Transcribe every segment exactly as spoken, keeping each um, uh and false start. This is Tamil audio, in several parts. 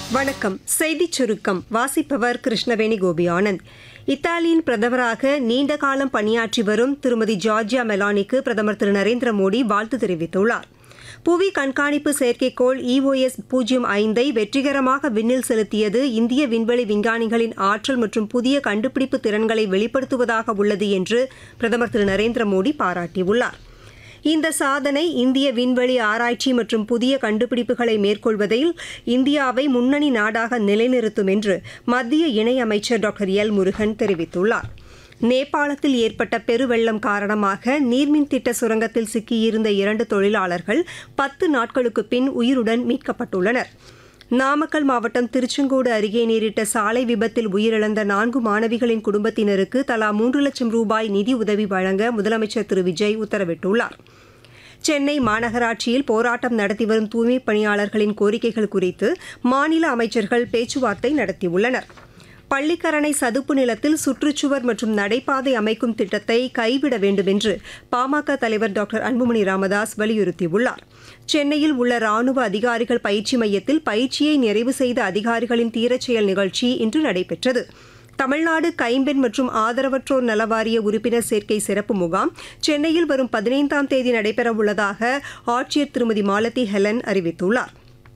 வணக்கம். செய்திச் சுருக்கம் வாசிப்பவர் கிருஷ்ணவேணி கோபி ஆனந்த். இத்தாலியின் பிரதமராக நீண்ட காலம் பணியாற்றி வரும் திருமதி ஜார்ஜியா மெலானிக்கு பிரதமர் திரு நரேந்திர மோடி வாழ்த்து தெரிவித்துள்ளார். புவி கண்காணிப்பு செயற்கைக்கோள் இஓஎஸ் பூஜ்ஜியம் ஐந்தை வெற்றிகரமாக விண்ணில் செலுத்தியது இந்திய விண்வெளி விஞ்ஞானிகளின் ஆற்றல் மற்றும் புதிய கண்டுபிடிப்பு திறன்களை வெளிப்படுத்துவதாக உள்ளது என்று பிரதமர் திரு நரேந்திர மோடி பாராட்டியுள்ளார். இந்த சாதனை இந்திய விண்வெளி ஆராய்ச்சி மற்றும் புதிய கண்டுபிடிப்புகளை மேற்கொள்வதில் இந்தியாவை முன்னணி நாடாக நிலைநிறுத்தும் என்று மத்திய இணையமைச்சர் டாக்டர் எல் முருகன் தெரிவித்துள்ளார். நேபாளத்தில் ஏற்பட்ட பெருவெள்ளம் காரணமாக நீர்மின் திட்ட சுரங்கத்தில் சிக்கியிருந்த இரண்டு தொழிலாளர்கள் பத்து நாட்களுக்கு பின் உயிருடன் மீட்கப்பட்டுள்ளனர். நாமக்கல் மாவட்டம் திருச்செங்கோடு அருகே நேரிட்ட சாலை விபத்தில் உயிரிழந்த நான்கு மாணவிகளின் குடும்பத்தினருக்கு தலா மூன்று லட்சம் ரூபாய் நிதி உதவி வழங்க முதலமைச்சர் திரு விஜய் உத்தரவிட்டுள்ளார். சென்னை மாநகராட்சியில் போராட்டம் நடத்தி வரும் தூய்மைப் பணியாளர்களின் கோரிக்கைகள் குறித்து மாநில அமைச்சர்கள் பேச்சுவார்த்தை நடத்தியுள்ளனர். பள்ளிக்கரணை சதுப்பு நிலத்தில் சுற்றுச்சுவர் மற்றும் நடைபாதை அமைக்கும் திட்டத்தை கைவிட வேண்டும் என்று பாமக தலைவர் டாக்டர் அன்புமணி ராமதாஸ் வலியுறுத்தியுள்ளார். சென்னையில் உள்ள ராணுவ அதிகாரிகள் பயிற்சி மையத்தில் பயிற்சியை நிறைவு செய்த அதிகாரிகளின் தீரச்செயல் நிகழ்ச்சி இன்று நடைபெற்றது. தமிழ்நாடு கைம்பெண் மற்றும் ஆதரவற்றோர் நலவாரிய உறுப்பினர் சேர்க்கை சிறப்பு முகாம் சென்னையில் வரும் பதினைந்தாம் தேதி நடைபெறவுள்ளதாக ஆட்சியர் திருமதி மாலதி ஹெலன் அறிவித்துள்ளார்.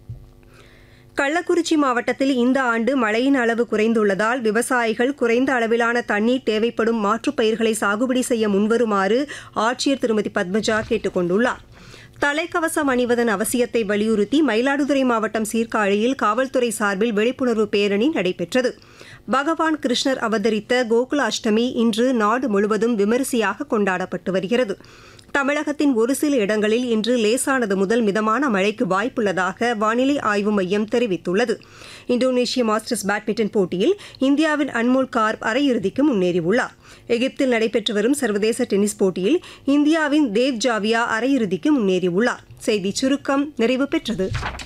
கள்ளக்குறிச்சி மாவட்டத்தில் இந்த ஆண்டு மழையின் அளவு குறைந்துள்ளதால் விவசாயிகள் குறைந்த அளவிலான தண்ணீர் தேவைப்படும் மாற்றுப் பயிர்களை சாகுபடி செய்ய முன்வருமாறு ஆட்சியர் திருமதி பத்மஜா கேட்டுக் கொண்டுள்ளார். தலைக்கவசம் அணிவதன் அவசியத்தை வலியுறுத்தி மயிலாடுதுறை மாவட்டம் சீர்காழியில் காவல்துறை சார்பில் விழிப்புணர்வு பேரணி நடைபெற்றது. பகவான் கிருஷ்ணர் அவதரித்த கோகுல அஷ்டமி இன்று நாடு முழுவதும் விமரிசையாக கொண்டாடப்பட்டு வருகிறது. தமிழகத்தின் ஒரு சில இடங்களில் இன்று லேசானது முதல் மிதமான மழைக்கு வாய்ப்புள்ளதாக வானிலை ஆய்வு மையம் தெரிவித்துள்ளது. இந்தோனேஷிய மாஸ்டர்ஸ் பேட்மிண்டன் போட்டியில் இந்தியாவின் அன்மோல் கார்ப் அரையிறுதிக்கு முன்னேறியுள்ளார். எகிப்தில் நடைபெற்று வரும் சர்வதேச டென்னிஸ் போட்டியில் இந்தியாவின் தேவ் ஜாவியா அரையிறுதிக்கு முன்னேறியுள்ளார். செய்திச் சுருக்கம் நிறைவு பெற்றது.